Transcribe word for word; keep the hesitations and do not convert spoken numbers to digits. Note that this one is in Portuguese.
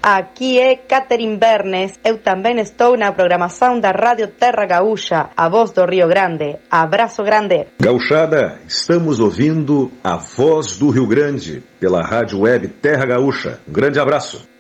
Aqui é Catherine Bernes. Eu também estou na programação da Rádio Terra Gaúcha, a voz do Rio Grande. Abraço grande. Gauchada, estamos ouvindo a voz do Rio Grande pela Rádio Web Terra Gaúcha. Um grande abraço.